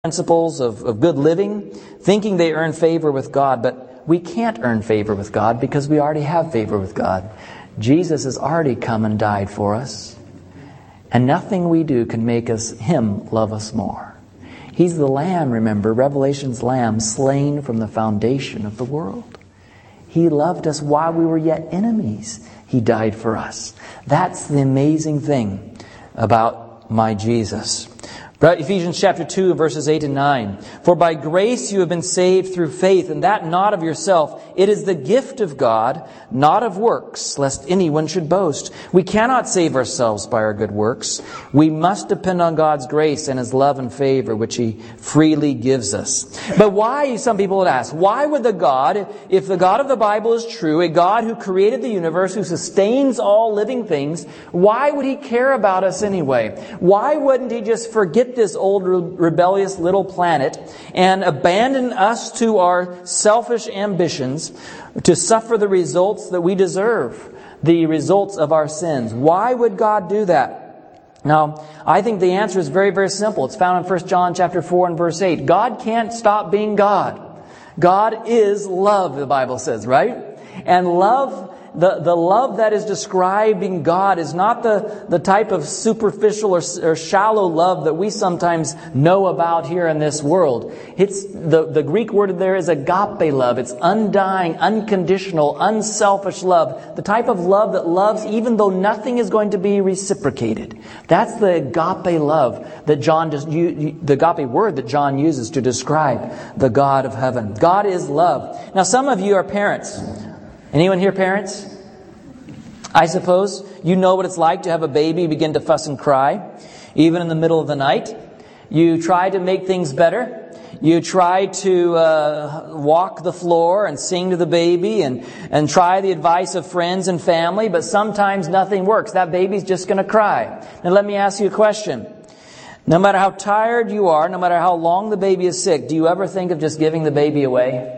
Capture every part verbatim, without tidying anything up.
principles of, of good living, thinking they earn favor with God, but we can't earn favor with God because we already have favor with God. Jesus has already come and died for us, and nothing we do can make us Him love us more. He's the Lamb, remember, Revelation's Lamb, slain from the foundation of the world. He loved us while we were yet enemies. He died for us. That's the amazing thing about my Jesus. Ephesians chapter two, verses eight and nine. For by grace you have been saved through faith, and that not of yourself. It is the gift of God, not of works, lest anyone should boast. We cannot save ourselves by our good works. We must depend on God's grace and His love and favor, which He freely gives us. But why, some people would ask, why would the God, if the God of the Bible is true, a God who created the universe, who sustains all living things, why would He care about us anyway? Why wouldn't He just forget this old rebellious little planet and abandon us to our selfish ambitions to suffer the results that we deserve, the results of our sins? Why would God do that? Now, I think the answer is very, very simple. It's found in First John chapter four and verse eight. God can't stop being God. God is love, the Bible says, right? And love, The, the love that is describing God is not the, the type of superficial or, or shallow love that we sometimes know about here in this world. It's the, the Greek word there is agape love. It's undying, unconditional, unselfish love. The type of love that loves even though nothing is going to be reciprocated. That's the agape love that John just, the agape word that John uses to describe the God of heaven. God is love. Now, some of you are parents. Anyone here parents? I suppose you know what it's like to have a baby begin to fuss and cry, even in the middle of the night. You try to make things better. You try to uh, walk the floor and sing to the baby and, and try the advice of friends and family, but sometimes nothing works. That baby's just going to cry. Now let me ask you a question. No matter how tired you are, no matter how long the baby is sick, do you ever think of just giving the baby away?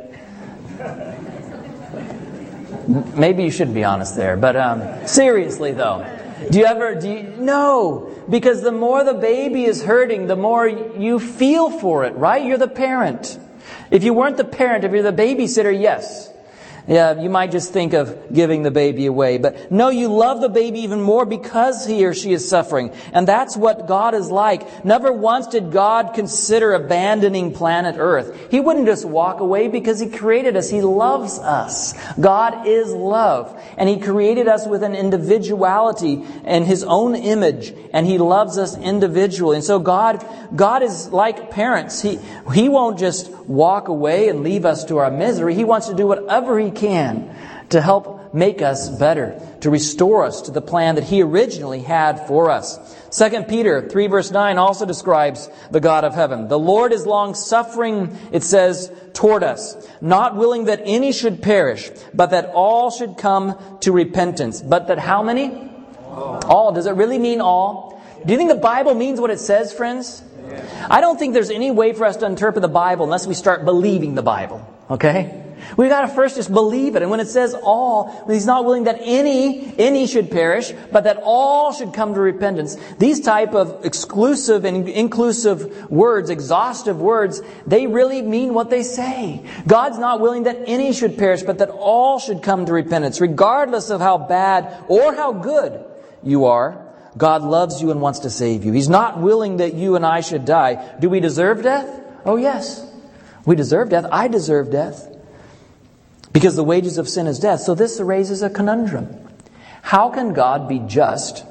Maybe you should be honest there, but um, seriously though, do you ever, do you, no, because the more the baby is hurting, the more you feel for it, right? You're the parent. If you weren't the parent, if you're the babysitter, yes. Yeah, you might just think of giving the baby away. But no, you love the baby even more because he or she is suffering. And that's what God is like. Never once did God consider abandoning planet Earth. He wouldn't just walk away because He created us. He loves us. God is love. And He created us with an individuality and His own image. And He loves us individually. And so God, God is like parents. He, He won't just walk away and leave us to our misery. He wants to do whatever He can to help make us better, to restore us to the plan that He originally had for us. Second Peter three verse nine also describes the God of heaven. The Lord is long-suffering, it says, toward us, not willing that any should perish, but that all should come to repentance. But that how many? All. All. Does it really mean all? Do you think the Bible means what it says, friends? I don't think there's any way for us to interpret the Bible unless we start believing the Bible. Okay? We've got to first just believe it. And when it says all, He's not willing that any, any should perish, but that all should come to repentance. These type of exclusive and inclusive words, exhaustive words, they really mean what they say. God's not willing that any should perish, but that all should come to repentance. Regardless of how bad or how good you are, God loves you and wants to save you. He's not willing that you and I should die. Do we deserve death? Oh, yes. We deserve death. I deserve death. Because the wages of sin is death. So this raises a conundrum. How can God be just,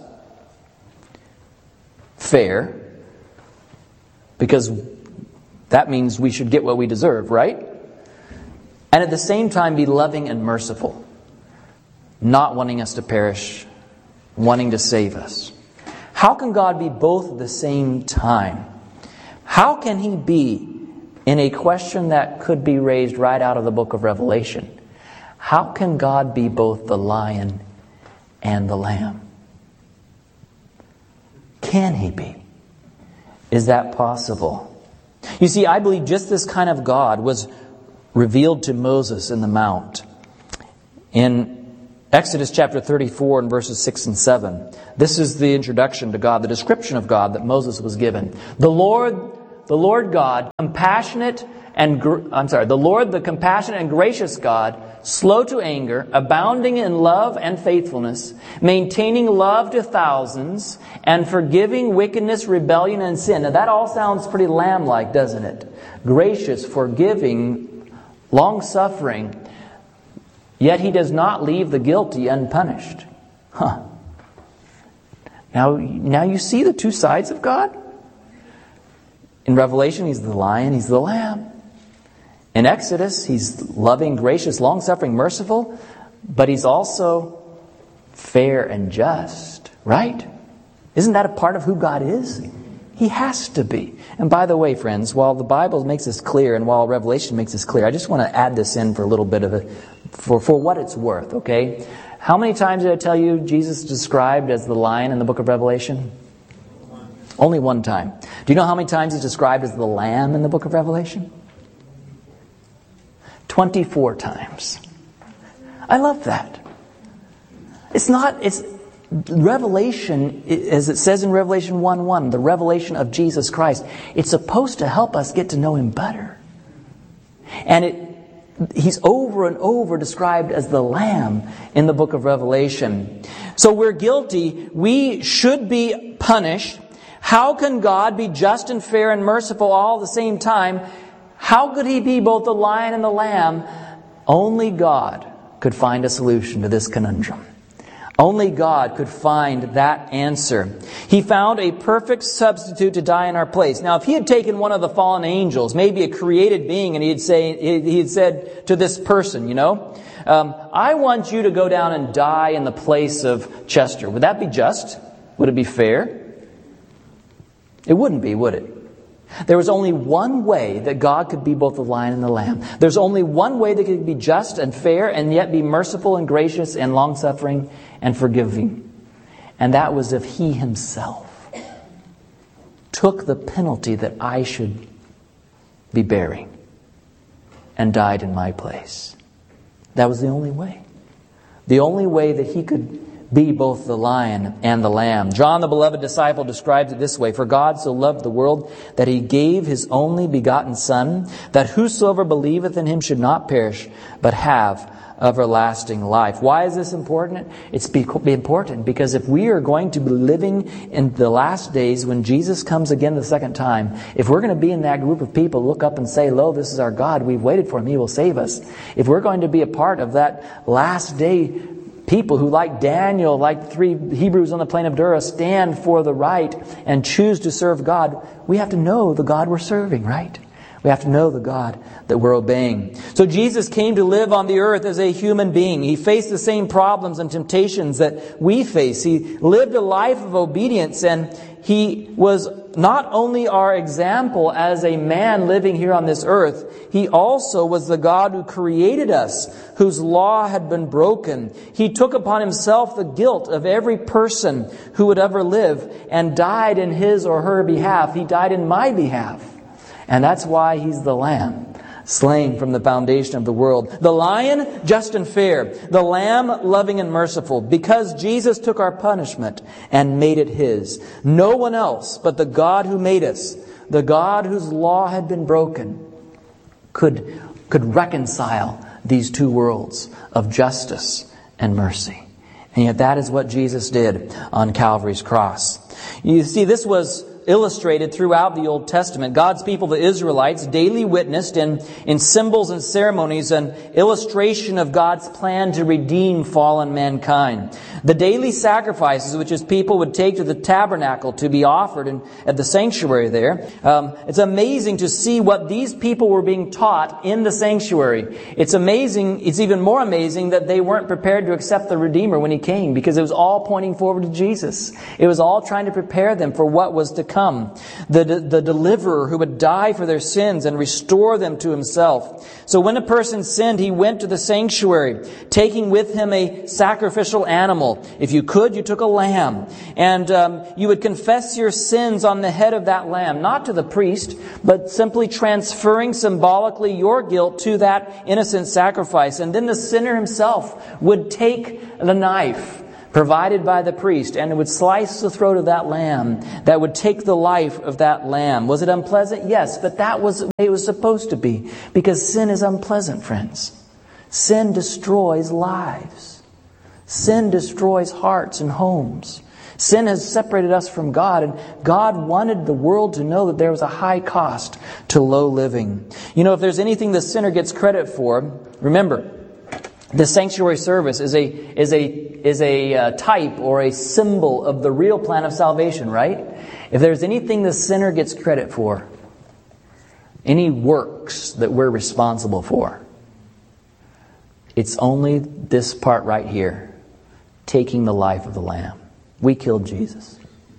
fair, because that means we should get what we deserve, right? And at the same time be loving and merciful, not wanting us to perish, wanting to save us. How can God be both at the same time? How can He be, in a question that could be raised right out of the book of Revelation, how can God be both the lion and the lamb? Can He be? Is that possible? You see, I believe just this kind of God was revealed to Moses in the Mount. In Exodus chapter thirty-four and verses six and seven. This is the introduction to God, the description of God that Moses was given. The Lord the Lord God, compassionate and, gr- I'm sorry, the Lord, the compassionate and gracious God, slow to anger, abounding in love and faithfulness, maintaining love to thousands, and forgiving wickedness, rebellion, and sin. Now that all sounds pretty lamb-like, doesn't it? Gracious, forgiving, long-suffering, yet He does not leave the guilty unpunished. Huh. Now, now you see the two sides of God? In Revelation, He's the lion, He's the lamb. In Exodus, He's loving, gracious, long-suffering, merciful, but He's also fair and just, right? Isn't that a part of who God is? He has to be. And by the way, friends, while the Bible makes this clear and while Revelation makes this clear, I just want to add this in for a little bit of a, for, for what it's worth, okay? How many times did I tell you Jesus is described as the lion in the book of Revelation? Only one time. Do you know how many times He's described as the lamb in the book of Revelation? twenty-four times. I love that. It's not, it's Revelation, as it says in Revelation one one, the revelation of Jesus Christ. It's supposed to help us get to know Him better. And it He's over and over described as the Lamb in the book of Revelation. So we're guilty. We should be punished. How can God be just and fair and merciful all at the same time? How could He be both the lion and the lamb? Only God could find a solution to this conundrum. Only God could find that answer. He found a perfect substitute to die in our place. Now, if He had taken one of the fallen angels, maybe a created being, and He had say, He had said to this person, you know, um, I want you to go down and die in the place of Chester. Would that be just? Would it be fair? It wouldn't be, would it? There was only one way that God could be both the lion and the lamb. There's only one way that could be just and fair and yet be merciful and gracious and long-suffering and forgiving. And that was if He Himself took the penalty that I should be bearing and died in my place. That was the only way. The only way that He could be both the lion and the lamb. John, the beloved disciple, describes it this way: For God so loved the world that He gave His only begotten Son, that whosoever believeth in Him should not perish, but have everlasting life. Why is this important? It's be important because if we are going to be living in the last days when Jesus comes again the second time, if we're going to be in that group of people, look up and say, lo, this is our God, we've waited for Him, He will save us. If we're going to be a part of that last day people who, like Daniel, like the three Hebrews on the plain of Dura, stand for the right and choose to serve God, we have to know the God we're serving, right? We have to know the God that we're obeying. So Jesus came to live on the earth as a human being. He faced the same problems and temptations that we face. He lived a life of obedience, and He was not only our example as a man living here on this earth, He also was the God who created us, whose law had been broken. He took upon Himself the guilt of every person who would ever live and died in his or her behalf. He died in my behalf. And that's why He's the Lamb, slain from the foundation of the world. The lion, just and fair. The lamb, loving and merciful. Because Jesus took our punishment and made it His. No one else but the God who made us, the God whose law had been broken, could, could reconcile these two worlds of justice and mercy. And yet that is what Jesus did on Calvary's cross. You see, this was illustrated throughout the Old Testament. God's people, the Israelites, daily witnessed in, in symbols and ceremonies an illustration of God's plan to redeem fallen mankind. The daily sacrifices which His people would take to the tabernacle to be offered in, at the sanctuary there. Um, it's amazing to see what these people were being taught in the sanctuary. It's amazing, it's even more amazing that they weren't prepared to accept the Redeemer when He came, because it was all pointing forward to Jesus. It was all trying to prepare them for what was to come. The, the deliverer who would die for their sins and restore them to Himself. So when a person sinned, he went to the sanctuary, taking with him a sacrificial animal. If you could, you took a lamb. And um, you would confess your sins on the head of that lamb, not to the priest, but simply transferring symbolically your guilt to that innocent sacrifice. And then the sinner himself would take the knife provided by the priest, and it would slice the throat of that lamb, that would take the life of that lamb. Was it unpleasant? Yes, but that was the way it was supposed to be, because sin is unpleasant, friends. Sin destroys lives. Sin destroys hearts and homes. Sin has separated us from God, and God wanted the world to know that there was a high cost to low living. You know, if there's anything the sinner gets credit for, remember, the sanctuary service is a is a is a uh, type or a symbol of the real plan of salvation, right? If there's anything the sinner gets credit for, any works that we're responsible for, it's only this part right here, taking the life of the Lamb. We killed Jesus.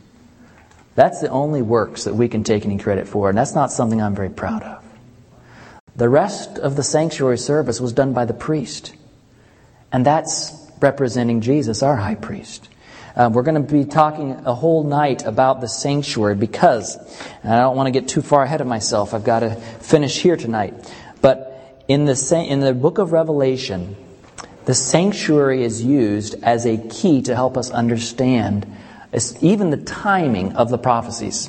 That's the only works that we can take any credit for, and that's not something I'm very proud of. The rest of the sanctuary service was done by the priest. And that's representing Jesus, our high priest. Uh, we're going to be talking a whole night about the sanctuary because, and I don't want to get too far ahead of myself, I've got to finish here tonight. But in the in the book of Revelation, the sanctuary is used as a key to help us understand even the timing of the prophecies.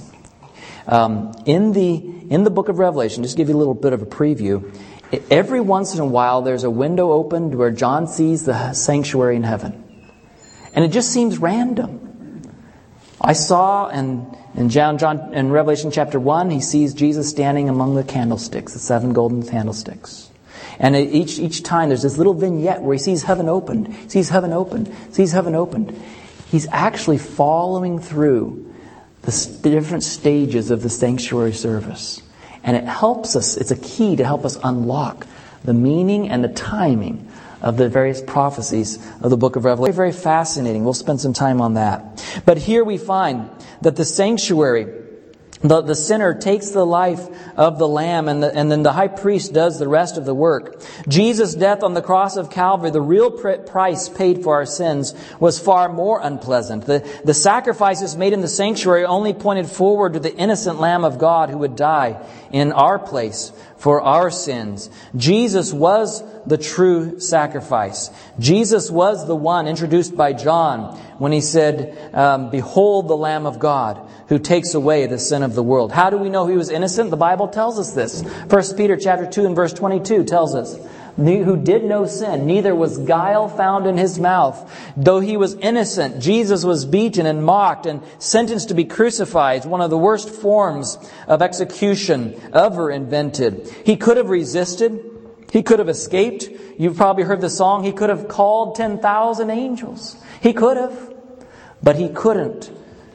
Um, in the in the book of Revelation, just to give you a little bit of a preview, every once in a while there's a window opened where John sees the sanctuary in heaven. And it just seems random. I saw in, in John, John in Revelation chapter one, he sees Jesus standing among the candlesticks, the seven golden candlesticks. And each each time there's this little vignette where he sees heaven opened, sees heaven opened, sees heaven opened. He's actually following through the different stages of the sanctuary service. And it helps us, it's a key to help us unlock the meaning and the timing of the various prophecies of the book of Revelation. Very, very fascinating. We'll spend some time on that. But here we find that the sanctuary, the, the sinner takes the life of the lamb, and, the, and then the high priest does the rest of the work. Jesus' death on the cross of Calvary, the real pr- price paid for our sins, was far more unpleasant. The, the sacrifices made in the sanctuary only pointed forward to the innocent Lamb of God who would die in our place for our sins. Jesus was the true sacrifice. Jesus was the one introduced by John when he said, um, "Behold the Lamb of God who takes away the sin of the world." How do we know he was innocent? The Bible tells us this. First Peter chapter two and verse twenty-two tells us, "Who did no sin, neither was guile found in his mouth. Though he was innocent, Jesus was beaten and mocked and sentenced to be crucified." It's one of the worst forms of execution ever invented. He could have resisted. He could have escaped. You've probably heard the song, he could have called ten thousand angels. He could have. But he couldn't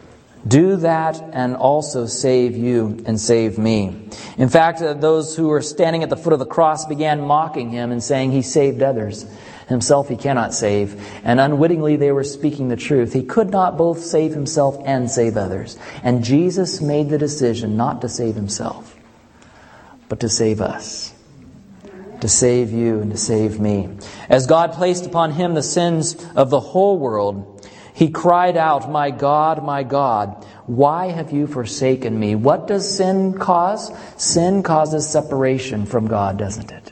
do that and also save you and save me. In fact, uh, those who were standing at the foot of the cross began mocking him and saying he saved others. Himself he cannot save. And unwittingly they were speaking the truth. He could not both save himself and save others. And Jesus made the decision not to save himself, but to save us. To save you and to save me. As God placed upon him the sins of the whole world, he cried out, "My God, my God, why have you forsaken me?" What does sin cause? Sin causes separation from God, doesn't it?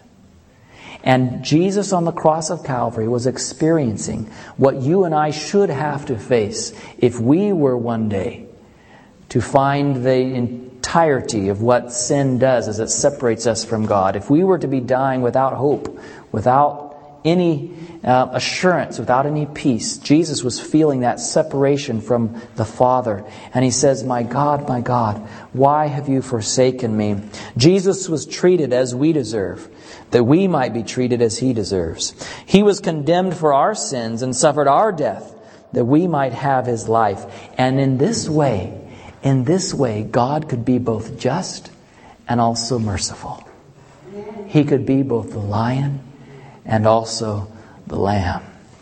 And Jesus on the cross of Calvary was experiencing what you and I should have to face if we were one day to find the entirety of what sin does as it separates us from God. If we were to be dying without hope, without any uh, assurance, without any peace, Jesus was feeling that separation from the Father. And he says, "My God, my God, why have you forsaken me?" Jesus was treated as we deserve, that we might be treated as he deserves. He was condemned for our sins and suffered our death, that we might have his life. And in this way, in this way, God could be both just and also merciful. He could be both the lion and also the lamb.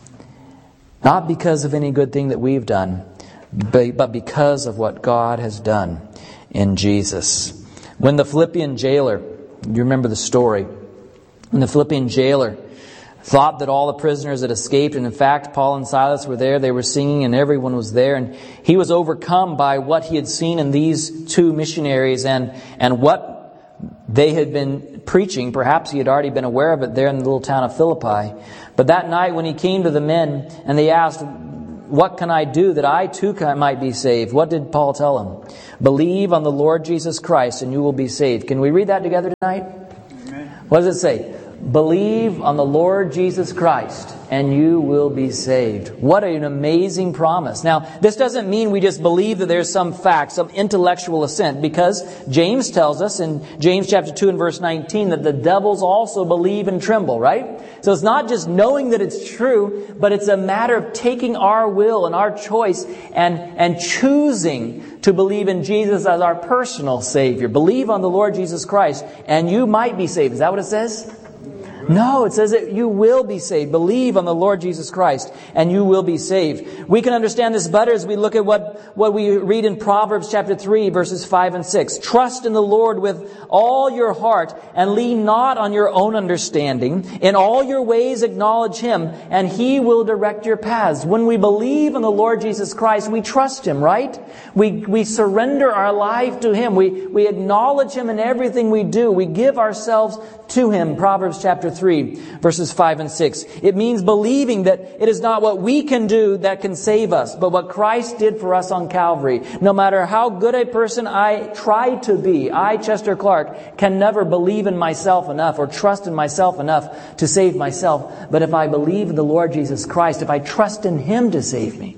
Not because of any good thing that we've done, but because of what God has done in Jesus. When the Philippian jailer, you remember the story, when the Philippian jailer thought that all the prisoners had escaped, and in fact Paul and Silas were there, they were singing and everyone was there, and he was overcome by what he had seen in these two missionaries and, and what they had been preaching. Perhaps he had already been aware of it there in the little town of Philippi. But that night when he came to the men and they asked, what can I do that I too can, might be saved? What did Paul tell him? Believe on the Lord Jesus Christ and you will be saved. Can we read that together tonight? Amen. What does it say? Believe on the Lord Jesus Christ and you will be saved. What an amazing promise. Now, this doesn't mean we just believe that there's some fact, some intellectual assent, because James tells us in James chapter two and verse nineteen that the devils also believe and tremble, right? So it's not just knowing that it's true, but it's a matter of taking our will and our choice and, and choosing to believe in Jesus as our personal Savior. Believe on the Lord Jesus Christ and you might be saved. Is that what it says? No, it says that you will be saved. Believe on the Lord Jesus Christ and you will be saved. We can understand this better as we look at what, what we read in Proverbs chapter three, verses five and six. Trust in the Lord with all your heart and lean not on your own understanding. In all your ways acknowledge Him and He will direct your paths. When we believe in the Lord Jesus Christ, we trust Him, right? We, we surrender our life to Him. We, we acknowledge Him in everything we do. We give ourselves to Him. Proverbs chapter three, verses five and six. It means believing that it is not what we can do that can save us, but what Christ did for us on Calvary. No matter how good a person I try to be, I, Chester Clark, can never believe in myself enough or trust in myself enough to save myself. But if I believe in the Lord Jesus Christ, if I trust in Him to save me,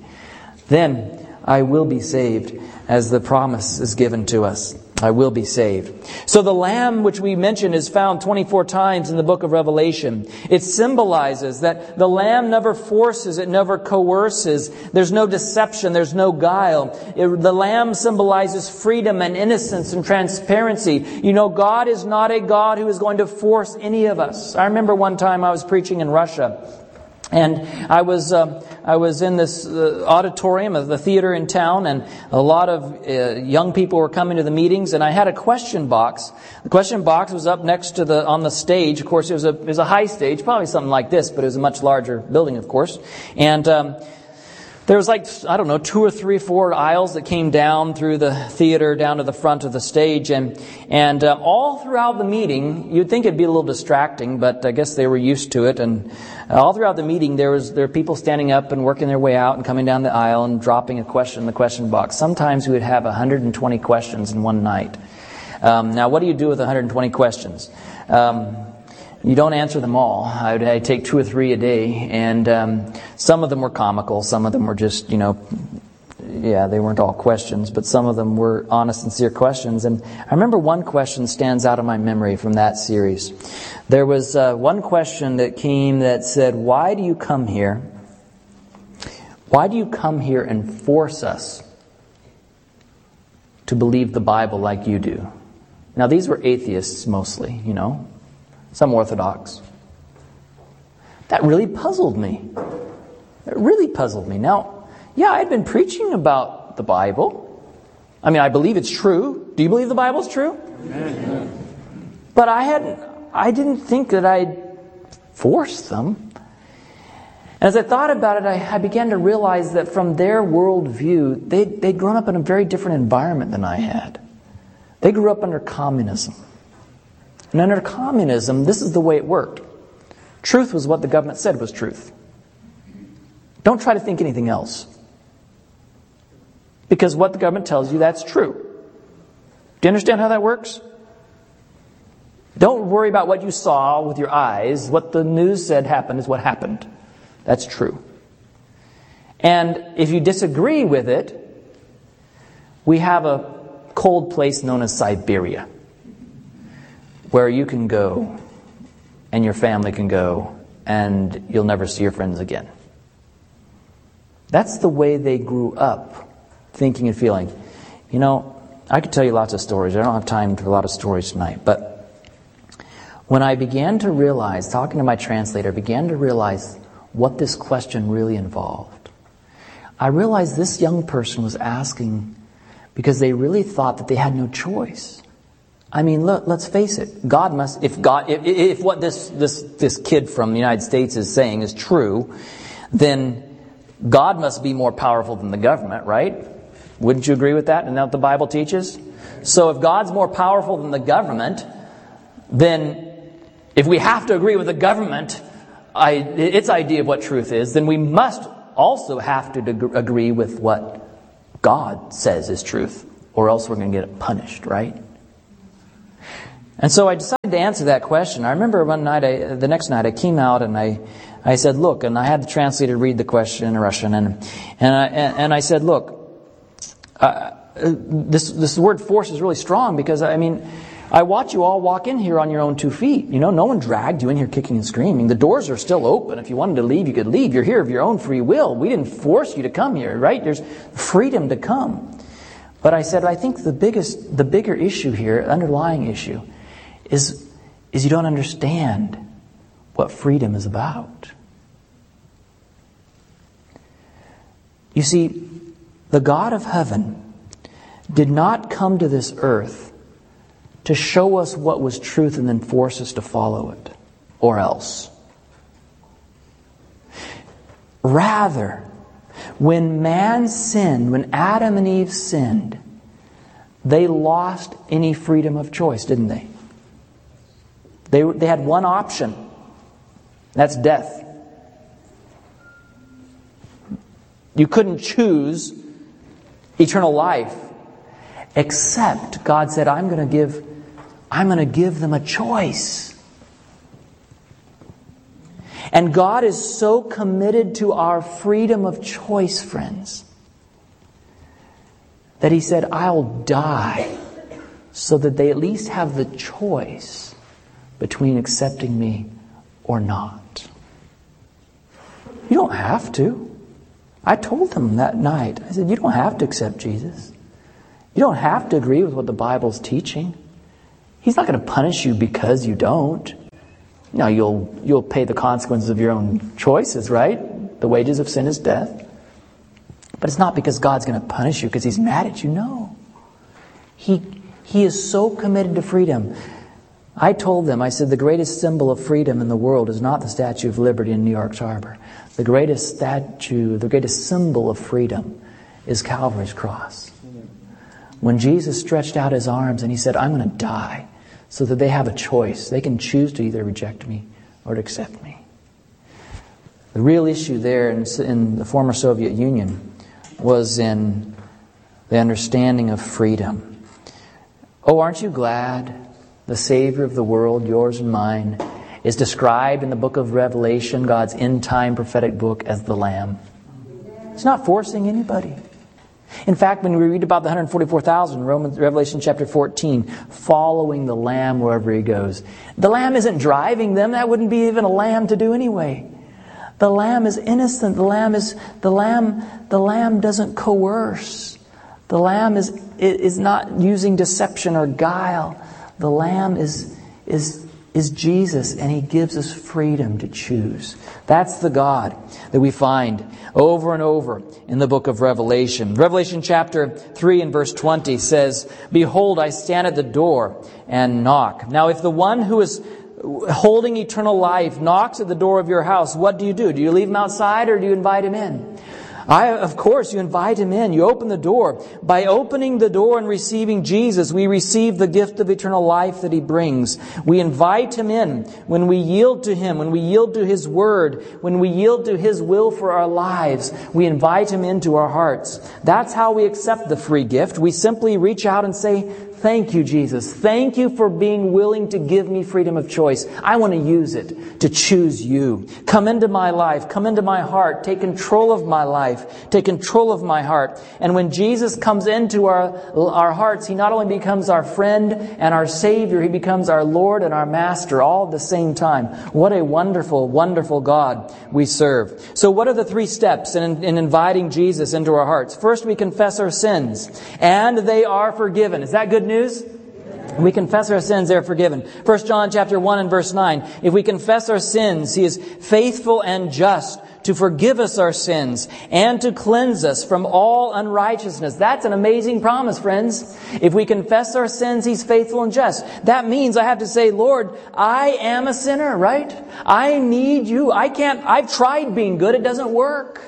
then I will be saved, as the promise is given to us. I will be saved. So the lamb, which we mentioned, is found twenty-four times in the book of Revelation. It symbolizes that the lamb never forces, it never coerces. There's no deception, there's no guile. It, the lamb symbolizes freedom and innocence and transparency. You know, God is not a God who is going to force any of us. I remember one time I was preaching in Russia. And I was uh, I was in this uh, auditorium of the theater in town, and a lot of uh, young people were coming to the meetings. And I had a question box. The question box was up next to the on the stage. Of course, it was a it was a high stage, probably something like this, but it was a much larger building, of course. And um, there was like, I don't know, two or three, four aisles that came down through the theater, down to the front of the stage. And and uh, all throughout the meeting, you'd think it'd be a little distracting, but I guess they were used to it. And all throughout the meeting, there was there were people standing up and working their way out and coming down the aisle and dropping a question in the question box. Sometimes we would have one hundred twenty questions in one night. Um, now, what do you do with one hundred twenty questions? Um, You don't answer them all. I would I'd take two or three a day, and um, some of them were comical. Some of them were just, you know, yeah, they weren't all questions, but some of them were honest, sincere questions. And I remember one question stands out in my memory from that series. There was uh, one question that came that said, "Why do you come here? Why do you come here and force us to believe the Bible like you do?" Now, these were atheists mostly, you know. Some Orthodox. That really puzzled me. It really puzzled me. Now, yeah, I had been preaching about the Bible. I mean, I believe it's true. Do you believe the Bible's true? Amen. But I hadn't. I didn't think that I'd force them. And as I thought about it, I, I began to realize that from their worldview, they'd, they'd grown up in a very different environment than I had. They grew up under communism. And under communism, this is the way it worked. Truth was what the government said was truth. Don't try to think anything else. Because what the government tells you, that's true. Do you understand how that works? Don't worry about what you saw with your eyes. What the news said happened is what happened. That's true. And if you disagree with it, we have a cold place known as Siberia, where you can go and your family can go and you'll never see your friends again. That's the way they grew up, thinking and feeling. You know, I could tell you lots of stories. I don't have time for a lot of stories tonight. But when I began to realize, talking to my translator, began to realize what this question really involved, I realized this young person was asking because they really thought that they had no choice. I mean, look, let's face it. God must, if God, if, if what this, this, this kid from the United States is saying is true, then God must be more powerful than the government, right? Wouldn't you agree with that? Isn't that what the Bible teaches? So if God's more powerful than the government, then if we have to agree with the government, I, its idea of what truth is, then we must also have to deg- agree with what God says is truth, or else we're going to get punished, right? And so I decided to answer that question. I remember one night, I, the next night, I came out and I, I said, look, and I had the translator read the question in Russian, and and I, and I said, look, uh, this this word force is really strong because, I mean, I watch you all walk in here on your own two feet. You know, no one dragged you in here kicking and screaming. The doors are still open. If you wanted to leave, you could leave. You're here of your own free will. We didn't force you to come here, right? There's freedom to come. But I said, I think the biggest, the bigger issue here, underlying issue, is, is you don't understand what freedom is about. You see, the God of heaven did not come to this earth to show us what was truth and then force us to follow it, or else. Rather, when man sinned, when Adam and Eve sinned, they lost any freedom of choice, didn't they? They, they had one option. That's death. You couldn't choose eternal life, except God said, I'm going to give, I'm going to give them a choice. And God is so committed to our freedom of choice, friends, that He said, I'll die so that they at least have the choice between accepting me or not. You don't have to. I told them that night, I said, you don't have to accept Jesus. You don't have to agree with what the Bible's teaching. He's not going to punish you because you don't. Now, you'll you'll pay the consequences of your own choices, right? The wages of sin is death. But it's not because God's going to punish you because He's mad at you. No. He, he is so committed to freedom. I told them, I said, the greatest symbol of freedom in the world is not the Statue of Liberty in New York's harbor. The greatest statue, the greatest symbol of freedom is Calvary's cross. When Jesus stretched out His arms and He said, I'm going to die so that they have a choice. They can choose to either reject me or to accept me. The real issue there in, in the former Soviet Union was in the understanding of freedom. Oh, aren't you glad the Savior of the world, yours and mine, is described in the book of Revelation, God's end-time prophetic book, as the Lamb? He's not forcing anybody. In fact, when we read about the one hundred forty-four thousand, Romans, Revelation chapter fourteen, following the Lamb wherever He goes, the Lamb isn't driving them. That wouldn't be even a lamb to do anyway. The Lamb is innocent. The Lamb is the Lamb. The Lamb doesn't coerce. The Lamb is is not using deception or guile. The Lamb is is is Jesus, and He gives us freedom to choose. That's the God that we find over and over in the book of Revelation. Revelation chapter three and verse twenty says, Behold, I stand at the door and knock. Now, if the one who is holding eternal life knocks at the door of your house, what do you do? Do you leave him outside or do you invite him in? I, of course, you invite him in. You open the door. By opening the door and receiving Jesus, we receive the gift of eternal life that He brings. We invite Him in. When we yield to Him, when we yield to His Word, when we yield to His will for our lives, we invite Him into our hearts. That's how we accept the free gift. We simply reach out and say, thank you, Jesus. Thank you for being willing to give me freedom of choice. I want to use it to choose you. Come into my life. Come into my heart. Take control of my life. Take control of my heart. And when Jesus comes into our, our hearts, He not only becomes our friend and our Savior, He becomes our Lord and our Master all at the same time. What a wonderful, wonderful God we serve. So what are the three steps in, in inviting Jesus into our hearts? First, we confess our sins, and they are forgiven. Is that good news? We confess our sins, they're forgiven. First John chapter one and verse nine. If we confess our sins, He is faithful and just to forgive us our sins and to cleanse us from all unrighteousness. That's an amazing promise, friends. If we confess our sins, He's faithful and just. That means I have to say, Lord, I am a sinner, right? I need You. I can't, I've tried being good. It doesn't work.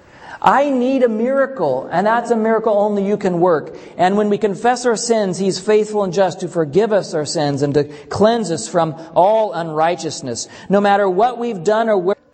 I need a miracle, and that's a miracle only You can work. And when we confess our sins, He's faithful and just to forgive us our sins and to cleanse us from all unrighteousness. No matter what we've done or where,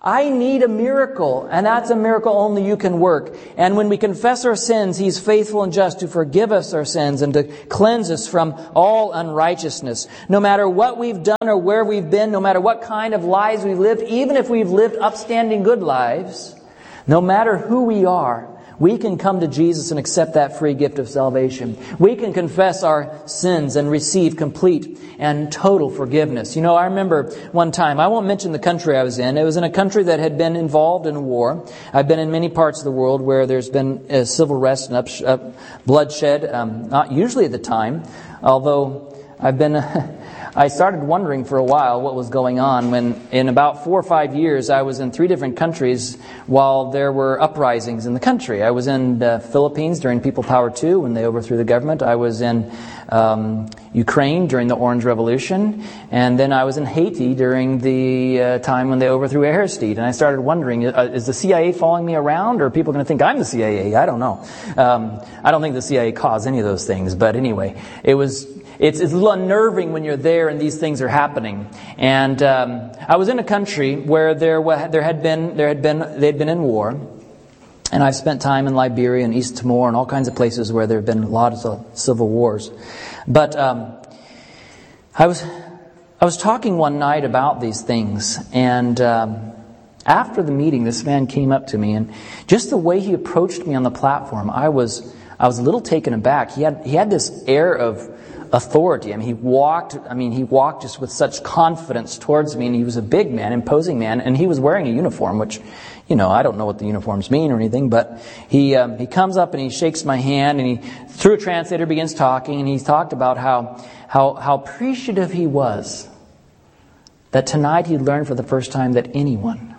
I need a miracle, and that's a miracle only you can work. And when we confess our sins, He's faithful and just to forgive us our sins and to cleanse us from all unrighteousness. No matter what we've done or where we've been, no matter what kind of lives we've lived, even if we've lived upstanding good lives, no matter who we are, we can come to Jesus and accept that free gift of salvation. We can confess our sins and receive complete and total forgiveness. You know, I remember one time, I won't mention the country I was in. It was in a country that had been involved in a war. I've been in many parts of the world where there's been uh, civil unrest and up, uh, bloodshed, um, not usually at the time, although I've been... I started wondering for a while what was going on when in about four or five years I was in three different countries while there were uprisings in the country. I was in the Philippines during People Power two when they overthrew the government. I was in um, Ukraine during the Orange Revolution. And then I was in Haiti during the uh, time when they overthrew Aristide. And I started wondering, uh, is the C I A following me around, or are people going to think I'm the C I A? I don't know. Um, I don't think the C I A caused any of those things. But anyway, it was... It's, it's a little unnerving when you're there and these things are happening. And um, I was in a country where there there had been there had been they had been in war, and I've spent time in Liberia and East Timor and all kinds of places where there have been lots of civil wars. But um, I was I was talking one night about these things, and um, after the meeting, this man came up to me, and just the way he approached me on the platform, I was I was a little taken aback. He had he had this air of authority. I mean, he walked, I mean, he walked just with such confidence towards me, and he was a big man, imposing man, and he was wearing a uniform, which, you know, I don't know what the uniforms mean or anything, but he um, he comes up and he shakes my hand, and he, through a translator, begins talking, and he talked about how, how, how appreciative he was that tonight he learned for the first time that anyone,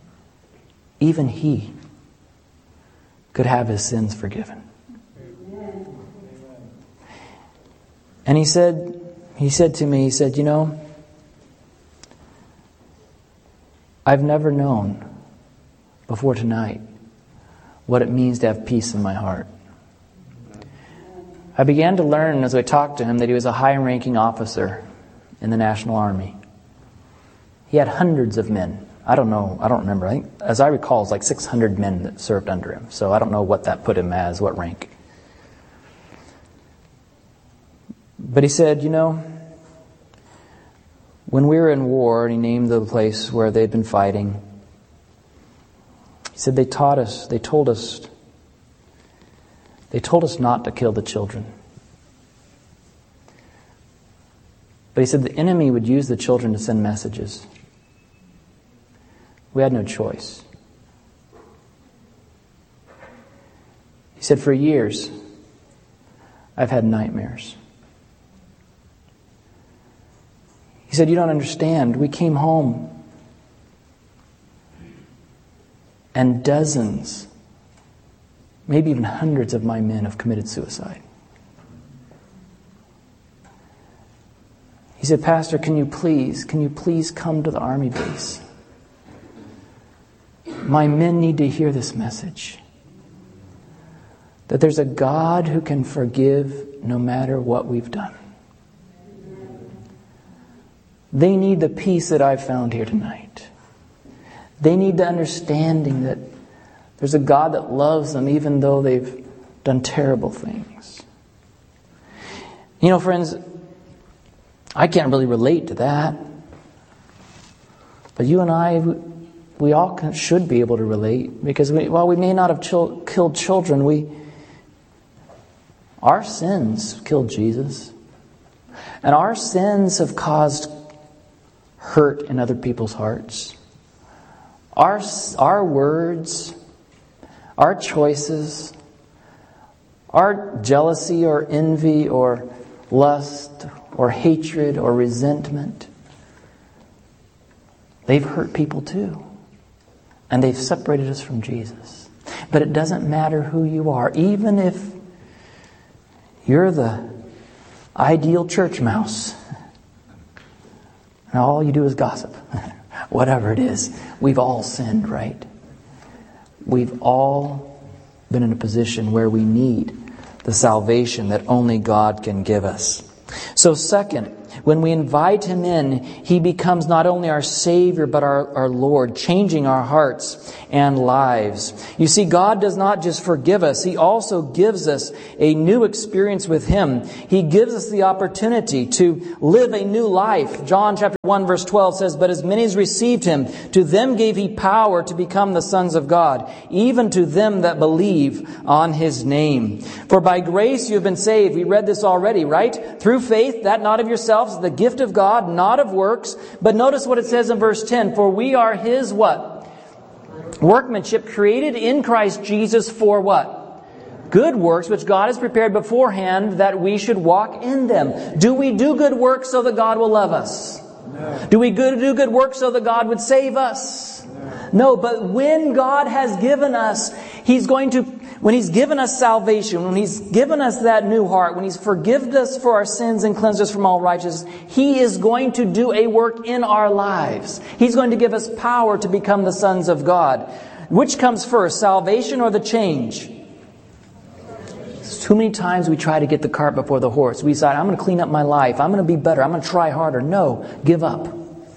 even he, could have his sins forgiven. And he said, he said to me, he said, you know, I've never known before tonight what it means to have peace in my heart. I began to learn as I talked to him that he was a high-ranking officer in the National Army. He had hundreds of men. I don't know, I don't remember. I think, as I recall, it's like six hundred men that served under him. So I don't know what that put him as, what rank. But he said, you know, when we were in war, and he named the place where they'd been fighting, he said they taught us, they told us, they told us not to kill the children. But he said the enemy would use the children to send messages. We had no choice. He said, for years, I've had nightmares. He said, you don't understand. We came home and dozens, maybe even hundreds of my men have committed suicide. He said, Pastor, can you please, can you please come to the army base? My men need to hear this message. That there's a God who can forgive no matter what we've done. They need the peace that I've found here tonight. They need the understanding that there's a God that loves them even though they've done terrible things. You know, friends, I can't really relate to that. But you and I, we all can, should be able to relate. Because we, while we may not have chil- killed children, we our sins killed Jesus. And our sins have caused hurt in other people's hearts. Our, our words, our choices, our jealousy or envy or lust or hatred or resentment, they've hurt people too. And they've separated us from Jesus. But it doesn't matter who you are. Even if you're the ideal church mouse, and all you do is gossip. Whatever it is. We've all sinned, right? We've all been in a position where we need the salvation that only God can give us. So second, when we invite Him in, He becomes not only our Savior, but our, our Lord, changing our hearts and lives. You see, God does not just forgive us, He also gives us a new experience with Him. He gives us the opportunity to live a new life. John chapter one verse twelve says, "But as many as received Him, to them gave He power to become the sons of God, even to them that believe on His name. For by grace you have been saved." We read this already, right? "Through faith, that not of yourselves, the gift of God, not of works." But notice what it says in verse ten. "For we are His" what? "Workmanship, created in Christ Jesus for" what? "Good works, which God has prepared beforehand that we should walk in them." Do we do good works so that God will love us? No. Do we do good works so that God would save us? No. No, but when God has given us, He's going to, when He's given us salvation, when He's given us that new heart, when He's forgiven us for our sins and cleansed us from all righteousness, He is going to do a work in our lives. He's going to give us power to become the sons of God. Which comes first, salvation or the change? Too many times we try to get the cart before the horse. We decide, I'm going to clean up my life. I'm going to be better. I'm going to try harder. No, give up.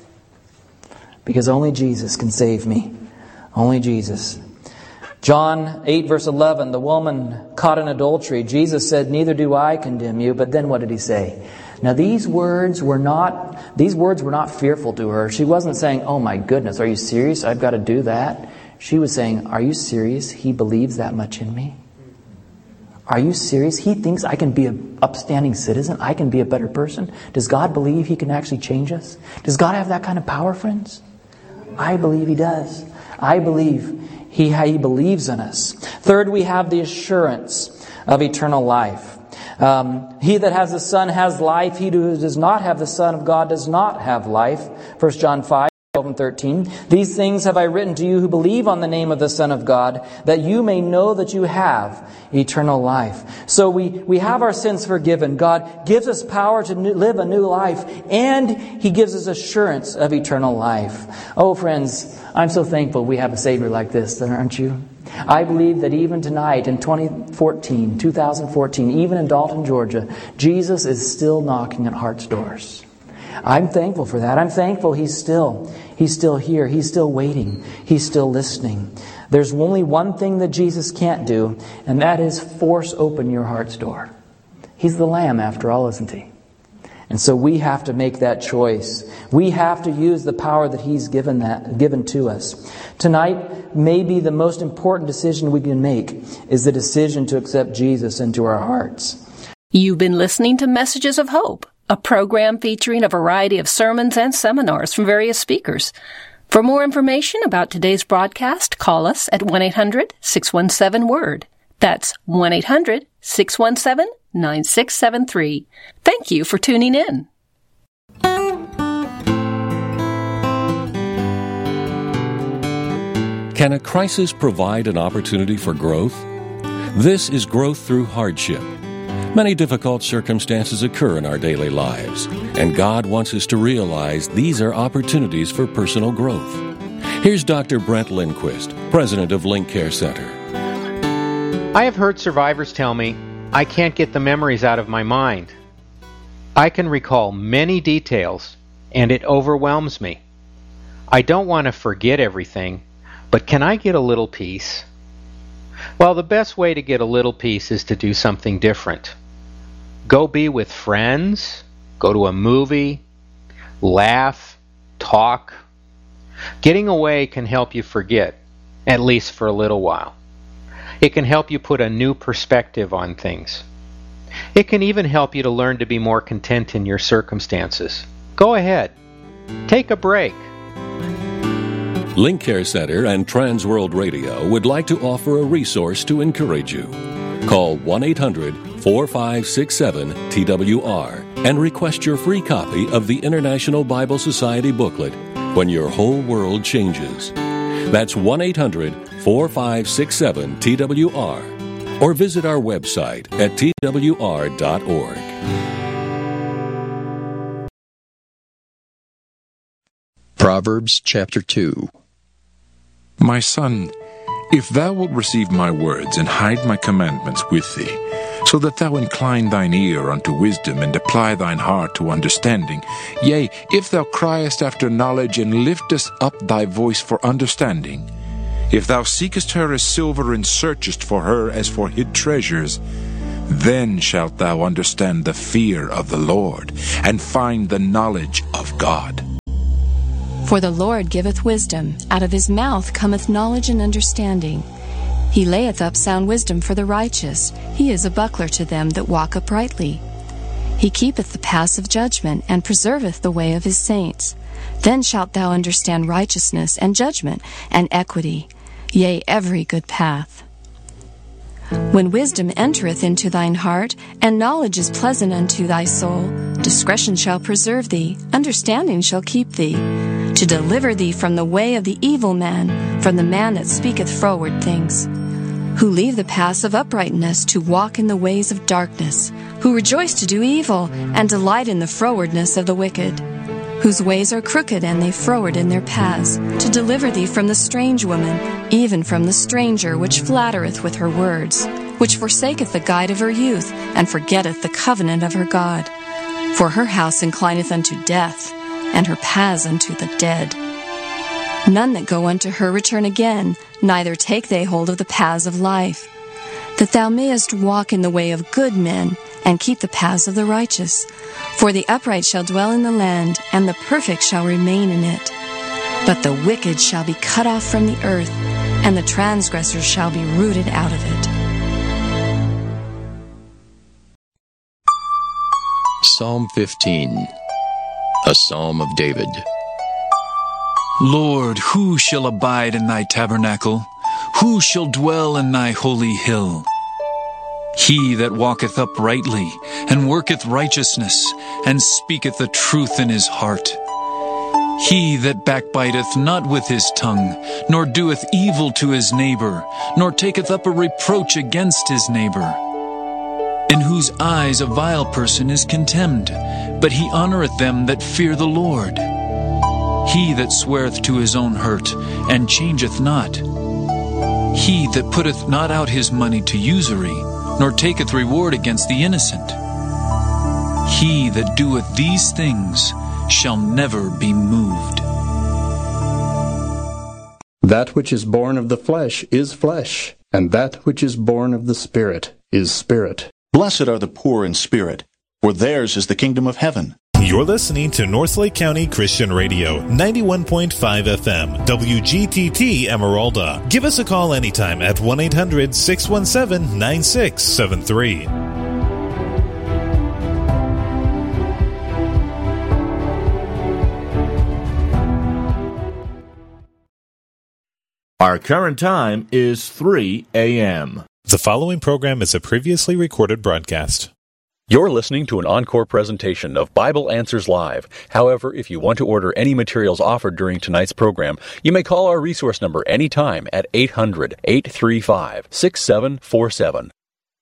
Because only Jesus can save me. Only Jesus. John eight verse eleven, the woman caught in adultery. Jesus said, "Neither do I condemn you." But then what did He say? Now these words were not, these words were not fearful to her. She wasn't saying, "Oh my goodness, are you serious? I've got to do that." She was saying, "Are you serious? He believes that much in me? Are you serious? He thinks I can be an upstanding citizen? I can be a better person? Does God believe He can actually change us? Does God have that kind of power, friends? I believe He does. I believe He, he believes in us. Third, we have the assurance of eternal life. Um, he that has the Son has life. He who does not have the Son of God does not have life. First John five. twelve and thirteen. "These things have I written to you who believe on the name of the Son of God, that you may know that you have eternal life." So we, we have our sins forgiven. God gives us power to new, live a new life, and He gives us assurance of eternal life. Oh, friends, I'm so thankful we have a Savior like this, aren't you? I believe that even tonight in twenty fourteen, two thousand fourteen, even in Dalton, Georgia, Jesus is still knocking at hearts' doors. I'm thankful for that. I'm thankful He's still, He's still here. He's still waiting. He's still listening. There's only one thing that Jesus can't do, and that is force open your heart's door. He's the Lamb after all, isn't He? And so we have to make that choice. We have to use the power that He's given that given to us. Tonight, maybe the most important decision we can make is the decision to accept Jesus into our hearts. You've been listening to Messages of Hope, a program featuring a variety of sermons and seminars from various speakers. For more information about today's broadcast, call us at one eight hundred six one seven word. That's one eight hundred six one seven nine six seven three. Thank you for tuning in. Can a crisis provide an opportunity for growth? This is growth through hardship. Many difficult circumstances occur in our daily lives, and God wants us to realize these are opportunities for personal growth. Here's Doctor Brent Lindquist, president of Link Care Center. I have heard survivors tell me, "I can't get the memories out of my mind. I can recall many details, and it overwhelms me. I don't want to forget everything, but can I get a little peace?" Well, the best way to get a little peace is to do something different. Go be with friends, go to a movie, laugh, talk. Getting away can help you forget, at least for a little while. It can help you put a new perspective on things. It can even help you to learn to be more content in your circumstances. Go ahead. Take a break. Link Care Center and Trans World Radio would like to offer a resource to encourage you. Call one eight hundred four five six seven T W R and request your free copy of the International Bible Society booklet, When Your Whole World Changes. That's one eight hundred four five six seven T W R, or visit our website at T W R dot org. Proverbs chapter two. My son, if thou wilt receive my words and hide my commandments with thee, so that thou incline thine ear unto wisdom, and apply thine heart to understanding. Yea, if thou criest after knowledge, and liftest up thy voice for understanding, if thou seekest her as silver, and searchest for her as for hid treasures, then shalt thou understand the fear of the Lord, and find the knowledge of God. For the Lord giveth wisdom, out of his mouth cometh knowledge and understanding. He layeth up sound wisdom for the righteous. He is a buckler to them that walk uprightly. He keepeth the paths of judgment, and preserveth the way of his saints. Then shalt thou understand righteousness, and judgment, and equity, yea, every good path. When wisdom entereth into thine heart, and knowledge is pleasant unto thy soul, discretion shall preserve thee, understanding shall keep thee, to deliver thee from the way of the evil man, from the man that speaketh froward things, who leave the paths of uprightness to walk in the ways of darkness, who rejoice to do evil, and delight in the frowardness of the wicked, whose ways are crooked, and they froward in their paths, to deliver thee from the strange woman, even from the stranger which flattereth with her words, which forsaketh the guide of her youth, and forgetteth the covenant of her God. For her house inclineth unto death, and her paths unto the dead. None that go unto her return again, neither take they hold of the paths of life. That thou mayest walk in the way of good men, and keep the paths of the righteous. For the upright shall dwell in the land, and the perfect shall remain in it. But the wicked shall be cut off from the earth, and the transgressors shall be rooted out of it. Psalm fifteen, a psalm of David. Lord, who shall abide in thy tabernacle? Who shall dwell in thy holy hill? He that walketh uprightly, and worketh righteousness, and speaketh the truth in his heart. He that backbiteth not with his tongue, nor doeth evil to his neighbor, nor taketh up a reproach against his neighbor. In whose eyes a vile person is contemned, but he honoureth them that fear the Lord. He that sweareth to his own hurt, and changeth not. He that putteth not out his money to usury, nor taketh reward against the innocent. He that doeth these things shall never be moved. That which is born of the flesh is flesh, and that which is born of the Spirit is spirit. Blessed are the poor in spirit, for theirs is the kingdom of heaven. You're listening to Northlake County Christian Radio, ninety-one point five F M, W G T T Emeralda. Give us a call anytime at one eight hundred six one seven nine six seven three. Our current time is three a.m. The following program is a previously recorded broadcast. You're listening to an encore presentation of Bible Answers Live. However, if you want to order any materials offered during tonight's program, you may call our resource number anytime at eight hundred eight three five six seven four seven.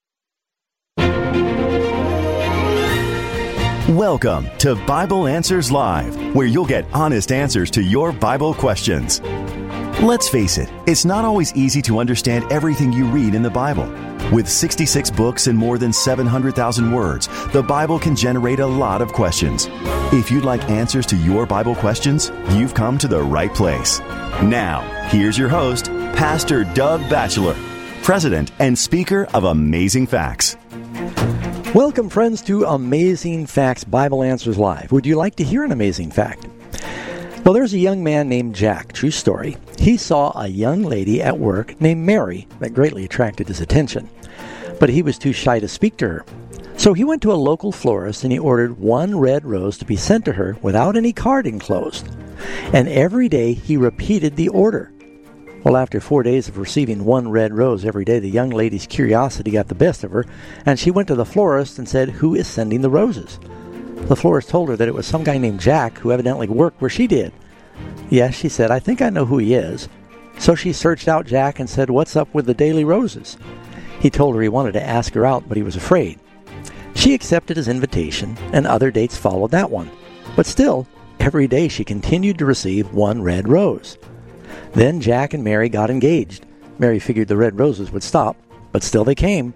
Welcome to Bible Answers Live, where you'll get honest answers to your Bible questions. Let's face it, it's not always easy to understand everything you read in the Bible. With sixty-six books and more than seven hundred thousand words, the Bible can generate a lot of questions. If you'd like answers to your Bible questions, you've come to the right place. Now, here's your host, Pastor Doug Batchelor, President and Speaker of Amazing Facts. Welcome, friends, to Amazing Facts Bible Answers Live. Would you like to hear an amazing fact? Well, there's a young man named Jack, true story. He saw a young lady at work named Mary that greatly attracted his attention, but he was too shy to speak to her. So he went to a local florist and he ordered one red rose to be sent to her without any card enclosed. And every day he repeated the order. Well, after four days of receiving one red rose every day, the young lady's curiosity got the best of her, and she went to the florist and said, "Who is sending the roses?" The florist told her that it was some guy named Jack who evidently worked where she did. Yes, she said, "I think I know who he is." So she searched out Jack and said, "What's up with the daily roses?" He told her he wanted to ask her out, but he was afraid. She accepted his invitation, and other dates followed that one. But still, every day she continued to receive one red rose. Then Jack and Mary got engaged. Mary figured the red roses would stop, but still they came.